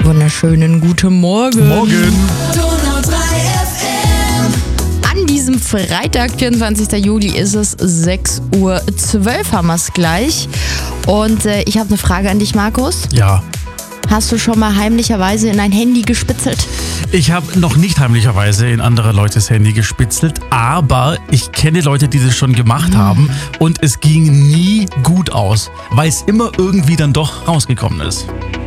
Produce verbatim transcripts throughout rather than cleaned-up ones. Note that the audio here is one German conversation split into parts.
Wunderschönen guten Morgen. Morgen. Donau drei F M. An diesem Freitag, vierundzwanzigster Juli, ist es sechs Uhr zwölf, haben wir es gleich. Und äh, ich habe eine Frage an dich, Markus. Ja, Hast du schon mal heimlicherweise in dein Handy gespitzelt? ich habe noch nicht heimlicherweise in andere Leutes Handy gespitzelt, aber ich kenne Leute, die das schon gemacht haben und es ging nie gut aus, weil es immer irgendwie dann doch rausgekommen ist.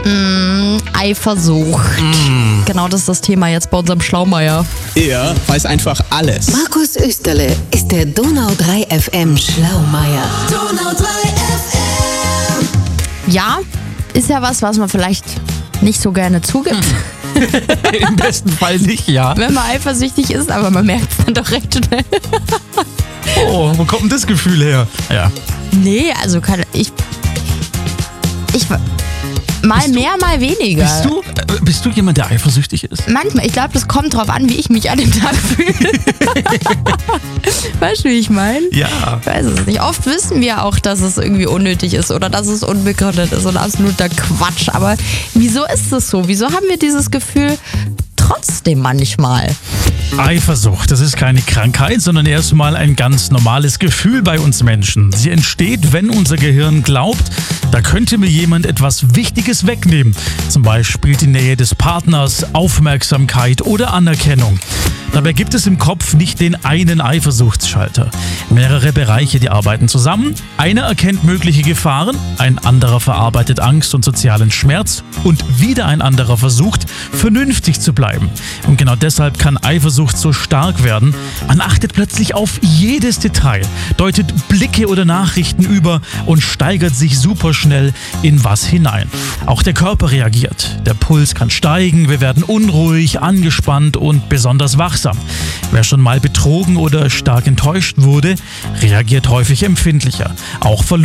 Eifersucht. Genau das ist das Thema jetzt bei unserem Schlaumeier. Er weiß einfach alles. Markus Österle ist der Donau drei F M Schlaumeier. Donau drei F M. Ja, ist ja was, was man vielleicht nicht so gerne zugibt, Im besten Fall nicht, ja. wenn man eifersüchtig ist, aber man merkt es dann doch recht schnell. Oh, wo kommt denn das Gefühl her? Ja. Nee, also kann ich. Ich. Mal mehr, mal weniger. Bist du, äh, bist du jemand, der eifersüchtig ist? Manchmal, ich glaube, das kommt drauf an, wie ich mich an dem Tag fühle. Weißt du, wie ich meine? Ja. Ich weiß es nicht. Oft wissen wir auch, dass es irgendwie unnötig ist oder dass es unbegründet ist und absoluter Quatsch. Aber wieso ist es so? Wieso haben wir dieses Gefühl trotzdem manchmal? Eifersucht, das ist keine Krankheit, sondern erstmal ein ganz normales Gefühl bei uns Menschen. Sie entsteht, wenn unser Gehirn glaubt, da könnte mir jemand etwas Wichtiges wegnehmen. Zum Beispiel die Nähe des Partners, Aufmerksamkeit oder Anerkennung. Dabei gibt es im Kopf nicht den einen Eifersuchtsschalter. Mehrere Bereiche, die arbeiten zusammen. Einer erkennt mögliche Gefahren, ein anderer verarbeitet Angst und sozialen Schmerz und wieder ein anderer versucht, vernünftig zu bleiben. Und genau deshalb kann Eifersucht so stark werden. Man achtet plötzlich auf jedes Detail, deutet Blicke oder Nachrichten über und steigert sich superschnell in was hinein. Auch der Körper reagiert. Der Puls kann steigen, wir werden unruhig, angespannt und besonders wachsam. Wer schon mal betrogen oder stark enttäuscht wurde, reagiert häufig empfindlicher. Auch Verlust